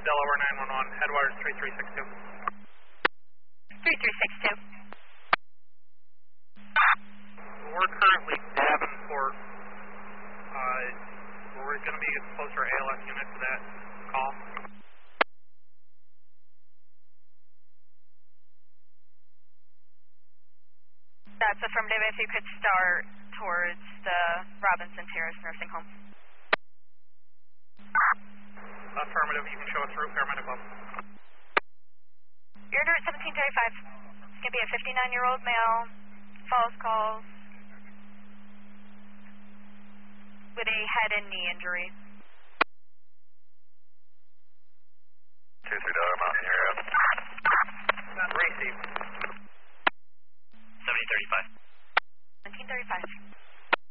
Delaware 911, headwaters 3362. 3362. We're currently Davenport. We're going to be closer ALS unit to that call. That's affirmative. If you could start towards the Robinson Terrace Nursing Home. Affirmative. You can show us route paramedic level. You're under 1735. It's going to be a 59-year-old male. False calls with a head and knee injury. 23 Mountain area. Received. 1735. 1735.